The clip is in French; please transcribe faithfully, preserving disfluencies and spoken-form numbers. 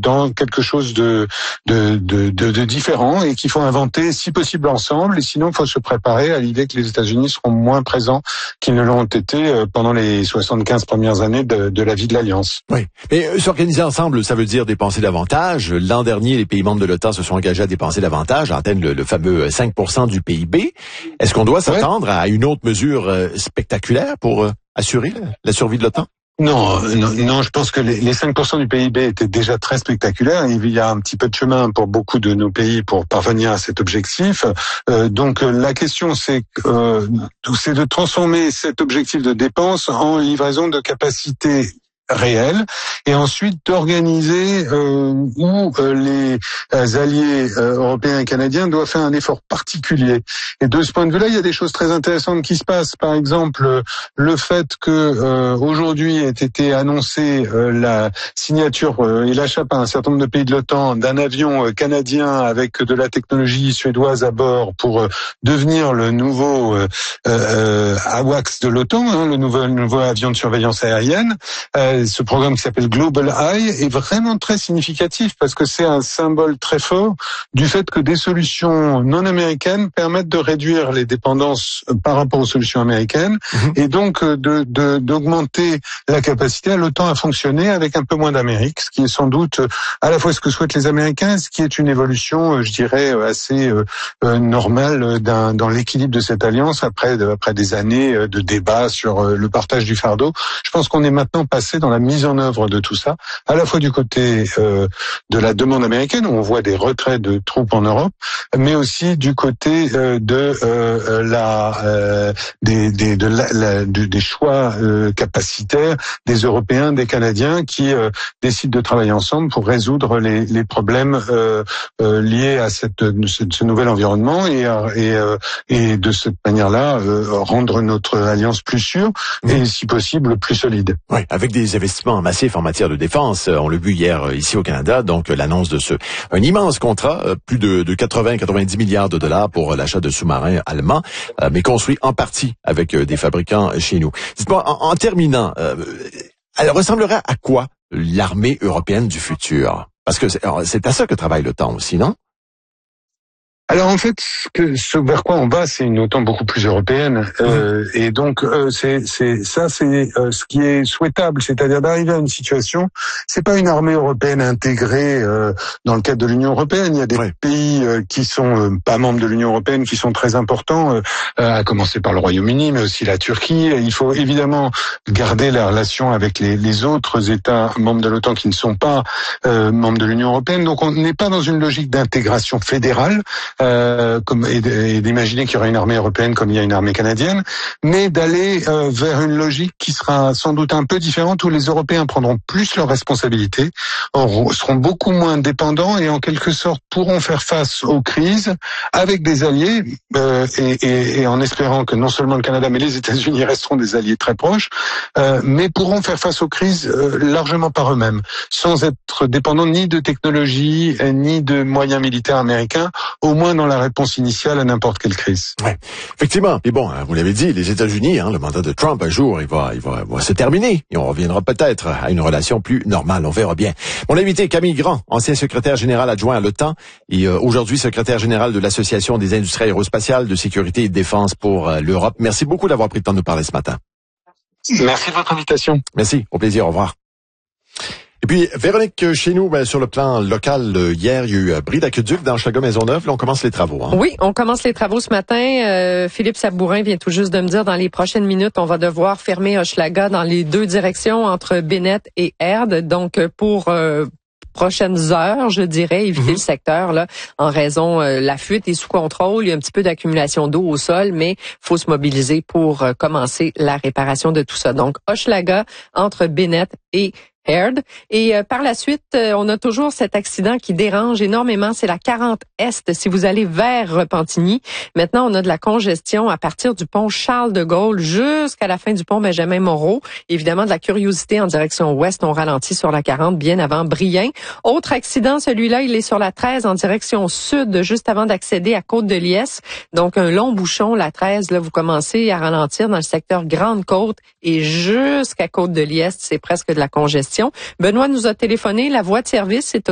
dans quelque chose de de, de, de, de différent et qu'il faut inventer si possible ensemble. Et sinon, il faut se préparer à l'idée que les États-Unis seront moins présents qu'ils ne l'ont été pendant les soixante-quinze premières années de, de la vie de l'Alliance. Oui, mais euh, s'organiser ensemble, ça veut dire dépenser davantage. L'an dernier, les pays membres de l'OTAN se sont engagés à dépenser davantage, à atteindre le, le fameux cinq pour cent du P I B. Est-ce qu'on doit s'attendre ouais. à une autre mesure euh, spectaculaire pour euh, assurer la, la survie de l'OTAN? Non, non, non, je pense que les, les cinq pour cent du P I B étaient déjà très spectaculaires. Il y a un petit peu de chemin pour beaucoup de nos pays pour parvenir à cet objectif. Euh, donc la question, c'est, euh, c'est de transformer cet objectif de dépense en livraison de capacités réel et ensuite d'organiser euh, où euh, les euh, alliés euh, européens et canadiens doivent faire un effort particulier. Et de ce point de vue-là, il y a des choses très intéressantes qui se passent. Par exemple, euh, le fait que euh, aujourd'hui ait été annoncée euh, la signature euh, et l'achat par un certain nombre de pays de l'OTAN d'un avion euh, canadien avec de la technologie suédoise à bord pour euh, devenir le nouveau euh, euh, AWACS de l'OTAN, hein, le nouveau, le nouveau avion de surveillance aérienne. Euh, Ce programme qui s'appelle Global Eye est vraiment très significatif parce que c'est un symbole très fort du fait que des solutions non américaines permettent de réduire les dépendances par rapport aux solutions américaines mmh. et donc de, de, d'augmenter la capacité à l'OTAN à fonctionner avec un peu moins d'Amérique, ce qui est sans doute à la fois ce que souhaitent les Américains, ce qui est une évolution, je dirais, assez euh, normale d'un, dans l'équilibre de cette alliance après, de, après des années de débats sur le partage du fardeau. Je pense qu'on est maintenant passé dans la mise en œuvre de tout ça, à la fois du côté euh, de la demande américaine, où on voit des retraits de troupes en Europe, mais aussi du côté euh, de euh, la euh, des des de la, la, de, des choix euh, capacitaires des Européens, des Canadiens, qui euh, décident de travailler ensemble pour résoudre les les problèmes euh, euh, liés à cette ce, ce nouvel environnement et et euh, et de cette manière-là euh, rendre notre alliance plus sûre et si possible plus solide. Oui, avec des investissements massifs en matière de défense. On l'a vu hier ici au Canada, donc l'annonce de ce un immense contrat, plus de, de quatre-vingts à quatre-vingt-dix milliards de dollars pour l'achat de sous-marins allemands, mais construits en partie avec des fabricants chez nous. Dites-moi, en, en terminant, euh, elle ressemblerait à quoi l'armée européenne du futur? Parce que c'est, c'est à ça que travaille l'OTAN aussi, non? Alors en fait, ce, que, ce vers quoi on va, c'est une OTAN beaucoup plus européenne, euh, et donc euh, c'est, c'est ça, c'est euh, ce qui est souhaitable, c'est-à-dire d'arriver à une situation. C'est pas une armée européenne intégrée euh, dans le cadre de l'Union européenne. Il y a des oui. pays euh, qui sont euh, pas membres de l'Union européenne, qui sont très importants, euh, à commencer par le Royaume-Uni, mais aussi la Turquie. Il faut évidemment garder la relation avec les, les autres États membres de l'OTAN qui ne sont pas euh, membres de l'Union européenne. Donc on n'est pas dans une logique d'intégration fédérale. Euh, comme, et, et d'imaginer qu'il y aura une armée européenne comme il y a une armée canadienne, mais d'aller euh, vers une logique qui sera sans doute un peu différente, où les Européens prendront plus leurs responsabilités, auront, seront beaucoup moins dépendants et en quelque sorte pourront faire face aux crises avec des alliés, euh, et, et, et en espérant que non seulement le Canada mais les États-Unis resteront des alliés très proches, euh, mais pourront faire face aux crises euh, largement par eux-mêmes, sans être dépendants ni de technologie ni de moyens militaires américains, au moins dans la réponse initiale à n'importe quelle crise. Ouais, effectivement. Et bon, vous l'avez dit, les États-Unis, hein, le mandat de Trump, un jour, il va, il va, il va se terminer et on reviendra peut-être à une relation plus normale. On verra bien. Mon invité, Camille Grand, ancien secrétaire général adjoint à l'OTAN et euh, aujourd'hui secrétaire général de l'Association des industries aérospatiales de sécurité et de défense pour euh, l'Europe. Merci beaucoup d'avoir pris le temps de nous parler ce matin. Merci de votre invitation. Merci. Au plaisir. Au revoir. Et puis, Véronique, chez nous, ben, sur le plan local, euh, hier, il y a eu euh, bris d'aqueduc dans Hochelaga-Maisonneuve. Là, on commence les travaux. Hein? Oui, on commence les travaux ce matin. Euh, Philippe Sabourin vient tout juste de me dire, dans les prochaines minutes, on va devoir fermer Hochelaga dans les deux directions, entre Bennett et Aird. Donc, pour... Euh, prochaines heures, je dirais, éviter mmh. le secteur là en raison euh, la fuite est sous contrôle, il y a un petit peu d'accumulation d'eau au sol, mais faut se mobiliser pour euh, commencer la réparation de tout ça. Donc Hochelaga entre Bennett et Aird. Et euh, par la suite, euh, on a toujours cet accident qui dérange énormément, c'est la quarante Est si vous allez vers Repentigny. Maintenant, on a de la congestion à partir du pont Charles de Gaulle jusqu'à la fin du pont Benjamin Moreau. Évidemment, de la curiosité en direction ouest, on ralentit sur la quarante bien avant Brien. Autre accident, celui-là, il est sur la treize en direction sud, juste avant d'accéder à Côte-de-Liesse. Donc, un long bouchon, la treize, là, vous commencez à ralentir dans le secteur Grande-Côte et jusqu'à Côte-de-Liesse, c'est presque de la congestion. Benoît nous a téléphoné, la voie de service est